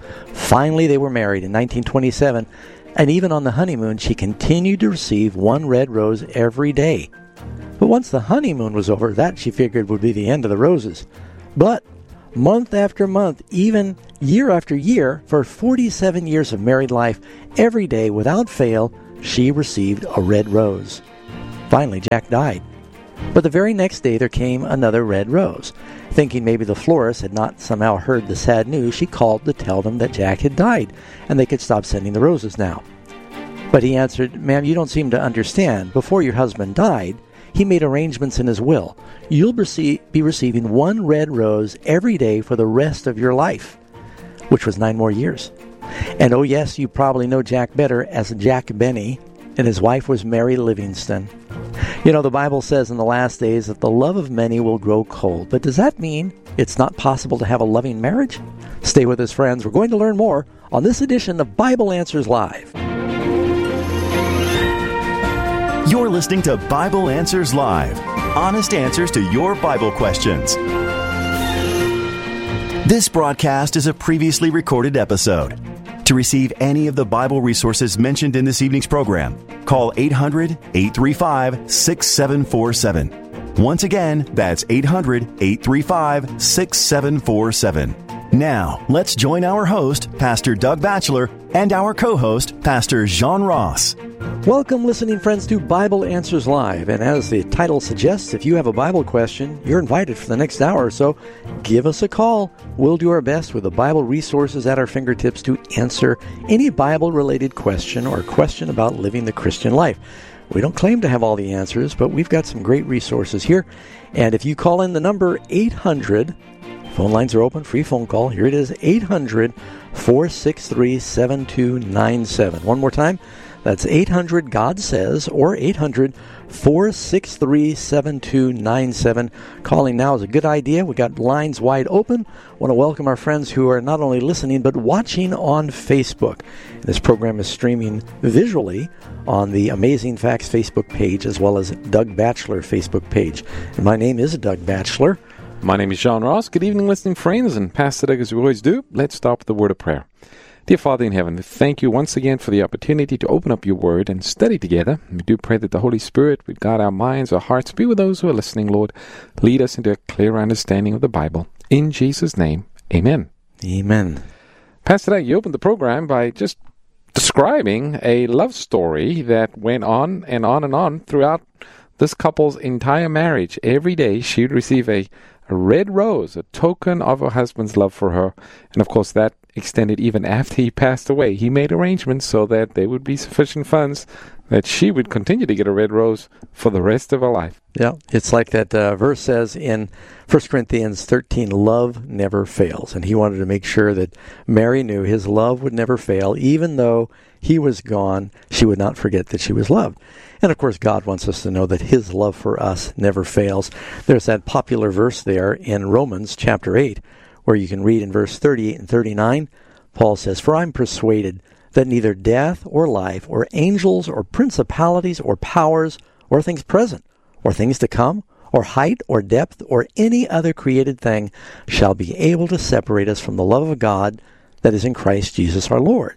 Finally, they were married in nineteen twenty-seven, and even on the honeymoon, she continued to receive one red rose every day. But once the honeymoon was over, that she figured would be the end of the roses. But month after month, even year after year, for forty-seven years of married life, every day without fail, she received a red rose. Finally, Jack died. But the very next day there came another red rose. Thinking maybe the florist had not somehow heard the sad news, she called to tell them that Jack had died, and they could stop sending the roses now. But he answered, "Ma'am, you don't seem to understand. Before your husband died, he made arrangements in his will. You'll receive, be receiving one red rose every day for the rest of your life," which was nine more years. And oh yes, you probably know Jack better as Jack Benny, and his wife was Mary Livingston. You know, the Bible says in the last days that the love of many will grow cold. But does that mean it's not possible to have a loving marriage? Stay with us, friends. We're going to learn more on this edition of Bible Answers Live. You're listening to Bible Answers Live. Honest answers to your Bible questions. This broadcast is a previously recorded episode. To receive any of the Bible resources mentioned in this evening's program, call eight hundred, eight three five, six seven four seven. Once again, that's eight hundred, eight three five, six seven four seven. Now, let's join our host, Pastor Doug Batchelor, and our co-host, Pastor John Ross. Welcome, listening friends, to Bible Answers Live. And as the title suggests, if you have a Bible question, you're invited for the next hour or so. Give us a call. We'll do our best with the Bible resources at our fingertips to answer any Bible-related question or question about living the Christian life. We don't claim to have all the answers, but we've got some great resources here. And if you call in the number eight hundred, phone lines are open, free phone call. Here it is, eight hundred, four six three, seven two nine seven. One more time. That's eight hundred, God Says, or eight hundred, four six three, seven two nine seven. Calling now is a good idea. We got lines wide open. Want to welcome our friends who are not only listening, but watching on Facebook. This program is streaming visually on the Amazing Facts Facebook page, as well as Doug Batchelor Facebook page. And my name is Doug Batchelor. My name is John Ross. Good evening, listening friends, and Pastor Doug, as we always do, let's start with the word of prayer. Dear Father in heaven, thank you once again for the opportunity to open up your word and study together. We do pray that the Holy Spirit would guide our minds, our hearts, be with those who are listening, Lord. Lead us into a clear understanding of the Bible. In Jesus' name, amen. Amen. Pastor Doug, you opened the program by just describing a love story that went on and on and on throughout this couple's entire marriage. Every day she would receive a, a red rose, a token of her husband's love for her. And of course that extended even after he passed away. He made arrangements so that there would be sufficient funds that she would continue to get a red rose for the rest of her life. Yeah, it's like that uh, verse says in First Corinthians thirteen, love never fails. And he wanted to make sure that Mary knew his love would never fail. Even though he was gone, she would not forget that she was loved. And of course, God wants us to know that his love for us never fails. There's that popular verse there in Romans chapter eight, where you can read in verse thirty-eight and thirty-nine, Paul says, "For I'm persuaded that neither death or life or angels or principalities or powers or things present or things to come or height or depth or any other created thing shall be able to separate us from the love of God that is in Christ Jesus our Lord."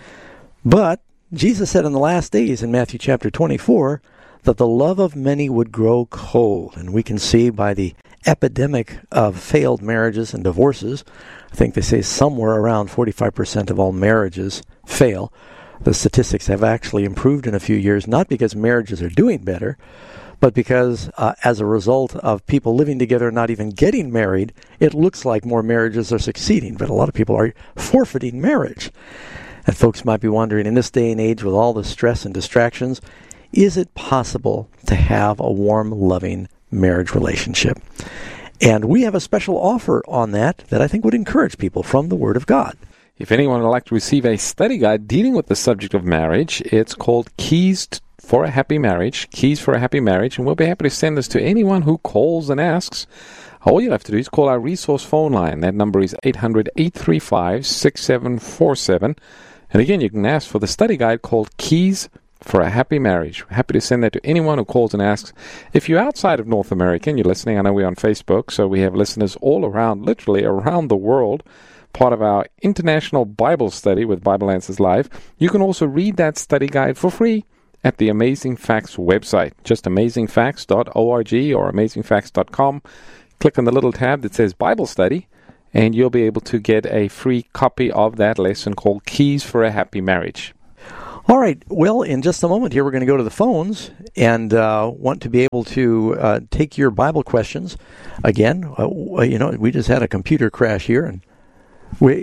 But Jesus said in the last days in Matthew chapter twenty-four that the love of many would grow cold. And we can see by the epidemic of failed marriages and divorces, I think they say somewhere around forty-five percent of all marriages fail. The statistics have actually improved in a few years, not because marriages are doing better, but because uh, as a result of people living together and not even getting married, it looks like more marriages are succeeding, but a lot of people are forfeiting marriage. And folks might be wondering, in this day and age with all the stress and distractions, is it possible to have a warm, loving marriage relationship? And we have a special offer on that that I think would encourage people from the Word of God. If anyone would like to receive a study guide dealing with the subject of marriage, it's called Keys for a Happy Marriage, Keys for a Happy Marriage, and we'll be happy to send this to anyone who calls and asks. All you have to do is call our resource phone line. That number is eight hundred, eight three five, six seven four seven. And again, you can ask for the study guide called Keys for a Happy Marriage. We're happy to send that to anyone who calls and asks. If you're outside of North America and you're listening, I know we're on Facebook, so we have listeners all around, literally around the world. part of our International Bible Study with Bible Answers Live. You can also read that study guide for free at the Amazing Facts website, just amazing facts dot org or amazing facts dot com. Click on the little tab that says Bible Study, and you'll be able to get a free copy of that lesson called Keys for a Happy Marriage. All right. Well, in just a moment here, we're going to go to the phones and uh, want to be able to uh, take your Bible questions. Again, uh, you know, we just had a computer crash here, and we,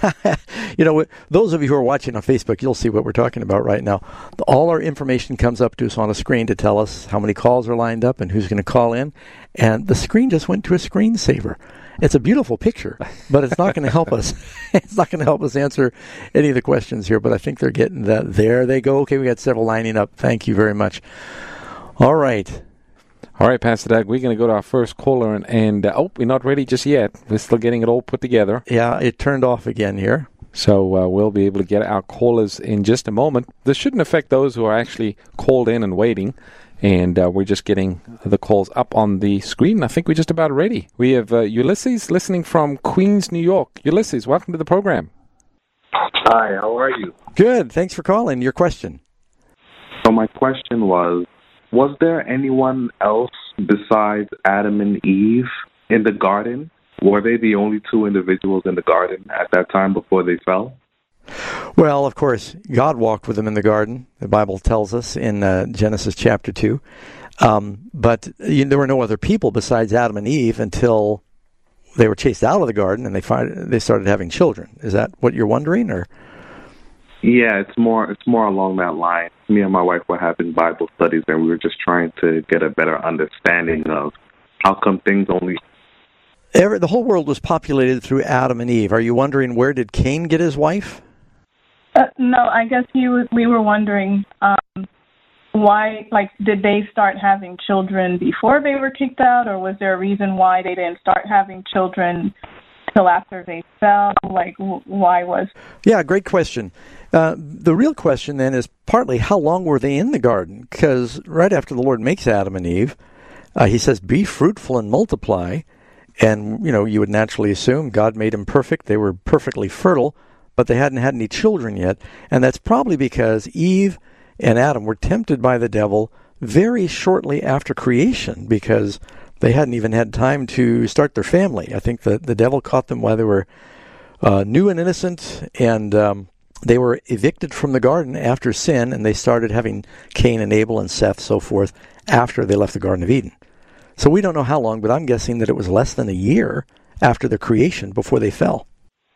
you know, those of you who are watching on Facebook, you'll see what we're talking about right now. All our information comes up to us on a screen to tell us how many calls are lined up and who's going to call in, and the screen just went to a screensaver. It's a beautiful picture, but it's not going to help us. It's not going to help us answer any of the questions here, but I think they're getting that. There they go. Okay, we got several lining up. Thank you very much. All right. All right, Pastor Doug, we're going to go to our first caller, and, and uh, oh, we're not ready just yet. We're still getting it all put together. Yeah, it turned off again here. So uh, we'll be able to get our callers in just a moment. This shouldn't affect those who are actually called in and waiting. And uh, we're just getting the calls up on the screen. I think we're just about ready. We have uh, Ulysses listening from Queens, New York. Ulysses, welcome to the program. Hi, how are you? Good. Thanks for calling. Your question. So my question was, was there anyone else besides Adam and Eve in the garden? Were they the only two individuals in the garden at that time before they fell? Well, of course, God walked with them in the garden. The Bible tells us in uh, Genesis chapter two. Um, but you know, there were no other people besides Adam and Eve until they were chased out of the garden and they find, they started having children. Is that what you're wondering, or? Yeah, it's more it's more along that line. Me and my wife were having Bible studies, and we were just trying to get a better understanding of how come things only... Every, the whole world was populated through Adam and Eve. Are you wondering, where did Cain get his wife? Uh, no, I guess he was, we were wondering um, why, like, did they start having children before they were kicked out, or was there a reason why they didn't start having children till after they fell? Like, w- why was... Yeah, great question. Uh, the real question, then, is partly how long were they in the garden? Because right after the Lord makes Adam and Eve, uh, he says, be fruitful and multiply. And, you know, you would naturally assume God made them perfect. They were perfectly fertile, but they hadn't had any children yet. And that's probably because Eve and Adam were tempted by the devil very shortly after creation, because they hadn't even had time to start their family. I think the, the devil caught them while they were uh, new and innocent, and um, they were evicted from the garden after sin, and they started having Cain and Abel and Seth, so forth, after they left the Garden of Eden. So we don't know how long, but I'm guessing that it was less than a year after the creation before they fell.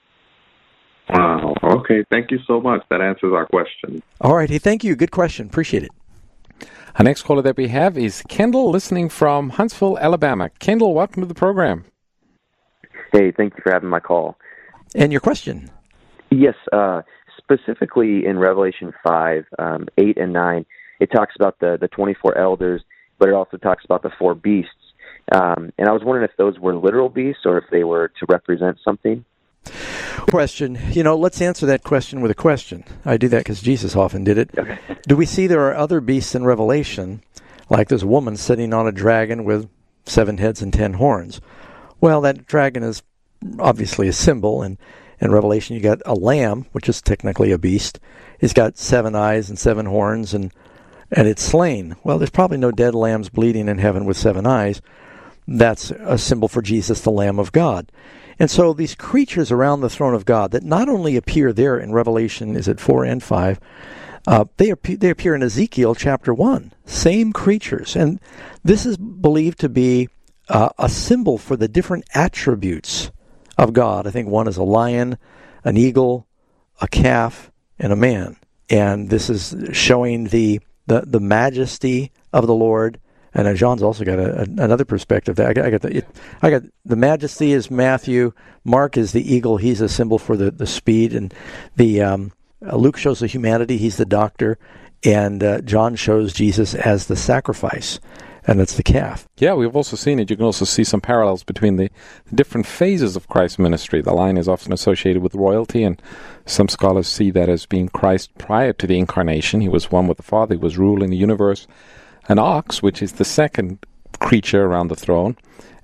Wow. Okay. Thank you so much. That answers our question. All right. Hey, thank you. Good question. Appreciate it. Our next caller that we have is Kendall, listening from Huntsville, Alabama. Kendall, welcome to the program. Hey, thank you for having my call. And your question? Yes. Uh, specifically in Revelation five, um, eight and nine, it talks about the, the twenty-four elders, but it also talks about the four beasts. Um, and I was wondering if those were literal beasts or if they were to represent something. Question. You know, let's answer that question with a question. I do that because Jesus often did it. Okay. Do we see there are other beasts in Revelation, like there's a woman sitting on a dragon with seven heads and ten horns? Well, that dragon is obviously a symbol, and in Revelation you got a lamb, which is technically a beast. It's got seven eyes and seven horns, and and it's slain. Well, there's probably no dead lambs bleeding in heaven with seven eyes. That's a symbol for Jesus, the Lamb of God. And so these creatures around the throne of God that not only appear there in Revelation, is it four and five, uh, they, ap- they appear in Ezekiel chapter one. Same creatures. And this is believed to be uh, a symbol for the different attributes of God. I think one is a lion, an eagle, a calf, and a man. And this is showing the the, the majesty of the Lord. And uh, John's also got a, a, another perspective. There. I got, I got the, it, I got the majesty is Matthew. Mark is the eagle. He's a symbol for the, the speed. And the um, uh, Luke shows the humanity. He's the doctor. And uh, John shows Jesus as the sacrifice, and that's the calf. Yeah, we've also seen it. You can also see some parallels between the, the different phases of Christ's ministry. The lion is often associated with royalty, and some scholars see that as being Christ prior to the incarnation. He was one with the Father. He was ruling the universe. An ox, which is the second creature around the throne,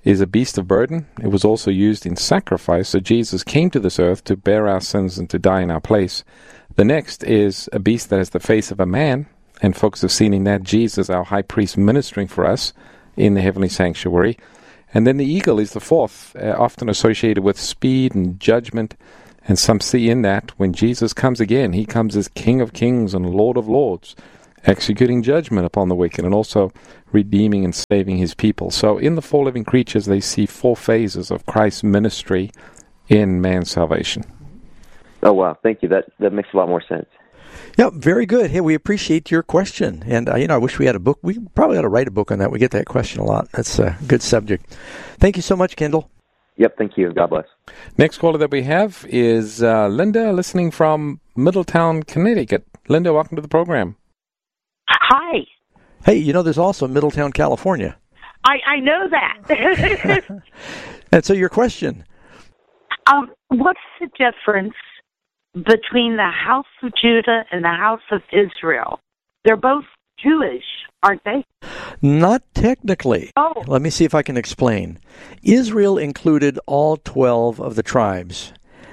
is a beast of burden. It was also used in sacrifice, so Jesus came to this earth to bear our sins and to die in our place. The next is a beast that has the face of a man, and folks have seen in that Jesus, our high priest, ministering for us in the heavenly sanctuary. And then the eagle is the fourth, uh, often associated with speed and judgment, and some see in that when Jesus comes again, he comes as King of Kings and Lord of Lords, executing judgment upon the wicked and also redeeming and saving his people. So in the four living creatures, they see four phases of Christ's ministry in man's salvation. Oh, wow. Thank you. That that makes a lot more sense. Yeah, very good. Hey, we appreciate your question. And, uh, you know, I wish we had a book. We probably ought to write a book on that. We get that question a lot. That's a good subject. Thank you so much, Kendall. Yep, thank you. God bless. Next caller that we have is uh, Linda, listening from Middletown, Connecticut. Linda, welcome to the program. Hi. Hey, you know, there's also Middletown, California. I, I know that. And so your question. um, what's the difference between the house of Judah and the house of Israel? They're both Jewish, aren't they? Not technically. Oh. Let me see if I can explain. Israel included all twelve of the tribes.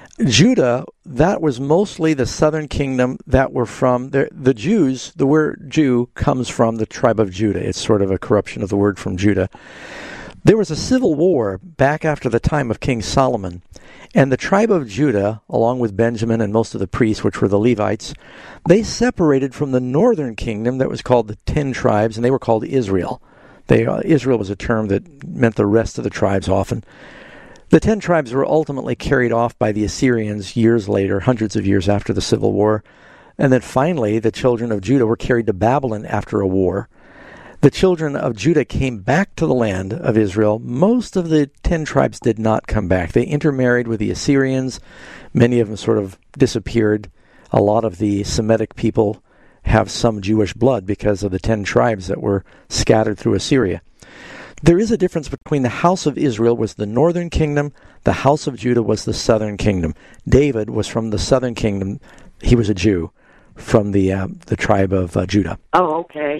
Judah, that was mostly the southern kingdom that were from the, the Jews. The word Jew comes from the tribe of Judah. It's sort of a corruption of the word from Judah. There was a civil war back after the time of King Solomon, and the tribe of Judah, along with Benjamin and most of the priests, which were the Levites, they separated from the northern kingdom that was called the Ten Tribes, and they were called Israel. They, uh, Israel was a term that meant the rest of the tribes often. The Ten Tribes were ultimately carried off by the Assyrians years later, hundreds of years after the Civil War. And then finally, the children of Judah were carried to Babylon after a war. The children of Judah came back to the land of Israel. Most of the ten tribes did not come back. They intermarried with the Assyrians. Many of them sort of disappeared. A lot of the Semitic people have some Jewish blood because of the ten tribes that were scattered through Assyria. There is a difference between the house of Israel was the northern kingdom, the house of Judah was the southern kingdom. David was from the southern kingdom. He was a Jew from the uh, the tribe of uh, Judah. Oh, okay.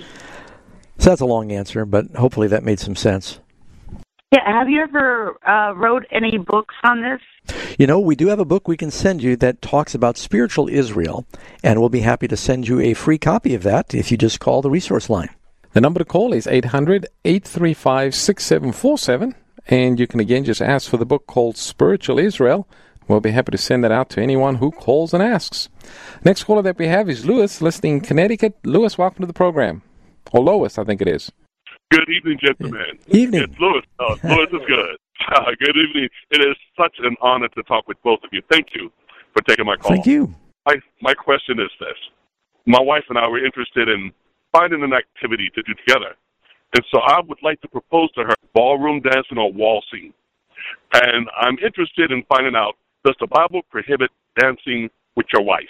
So that's a long answer, but hopefully that made some sense. Yeah, have you ever uh, wrote any books on this? You know, we do have a book we can send you that talks about spiritual Israel, and we'll be happy to send you a free copy of that if you just call the resource line. The number to call is eight hundred, eight three five, six seven four seven, and you can again just ask for the book called Spiritual Israel. We'll be happy to send that out to anyone who calls and asks. Next caller that we have is Lewis, listening in Connecticut. Lewis, welcome to the program. Or Lois, I think it is. Good evening, gentlemen. Evening. It's Lewis. Uh, Lewis is good. Uh, good evening. It is such an honor to talk with both of you. Thank you for taking my call. Thank you. My, my question is this. My wife and I were interested in finding an activity to do together. And so I would like to propose to her ballroom dancing or waltzing. And I'm interested in finding out, does the Bible prohibit dancing with your wife?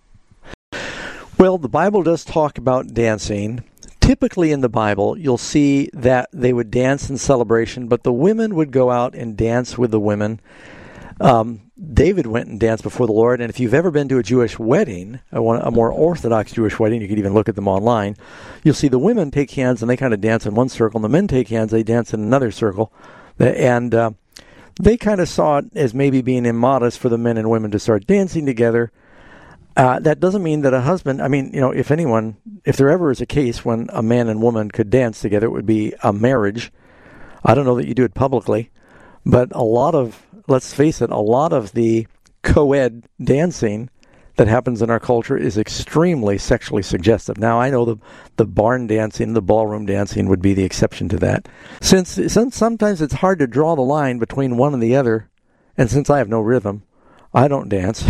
Well, the Bible does talk about dancing. Typically in the Bible, you'll see that they would dance in celebration, but the women would go out and dance with the women. Um, David went and danced before the Lord, and if you've ever been to a Jewish wedding, a, a more Orthodox Jewish wedding, you can even look at them online, you'll see the women take hands and they kind of dance in one circle, and the men take hands, they dance in another circle. And uh, they kind of saw it as maybe being immodest for the men and women to start dancing together. Uh, that doesn't mean that a husband, I mean, you know, if anyone, if there ever is a case when a man and woman could dance together, it would be a marriage. I don't know that you do it publicly, but a lot of, let's face it, a lot of the co-ed dancing that happens in our culture is extremely sexually suggestive. Now, I know the the barn dancing, the ballroom dancing would be the exception to that. Since, since sometimes it's hard to draw the line between one and the other, and since I have no rhythm, I don't dance.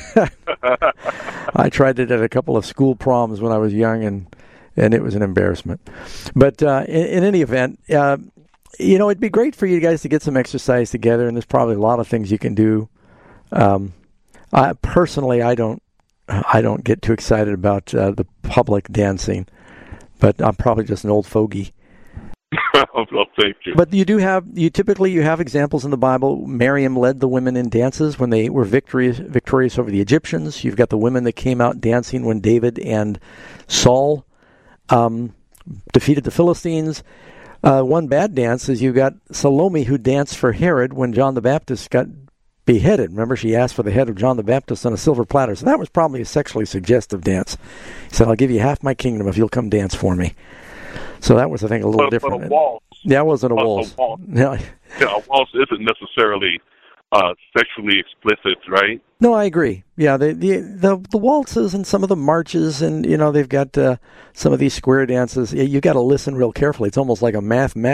I tried it at a couple of school proms when I was young, and, and it was an embarrassment. But uh, in, in any event, uh, you know, it'd be great for you guys to get some exercise together, and there's probably a lot of things you can do. Um, I, personally, I don't, I don't get too excited about uh, the public dancing, but I'm probably just an old fogey. Well, thank you. But you do have, you typically you have examples in the Bible. Miriam led the women in dances when they were victorious, victorious over the Egyptians. You've got the women that came out dancing when David and Saul um, defeated the Philistines. Uh, one bad dance is you got Salome who danced for Herod when John the Baptist got beheaded. Remember, she asked for the head of John the Baptist on a silver platter. So that was probably a sexually suggestive dance. He said, I'll give you half my kingdom if you'll come dance for me. So that was, I think, a little but, different. But a waltz. Yeah, it wasn't a a, waltz. A waltz. Yeah. Yeah, a waltz isn't necessarily uh, sexually explicit, right? No, I agree. Yeah, the, the the the waltzes and some of the marches, and you know they've got uh, some of these square dances. You got to listen real carefully. It's almost like a mathematics.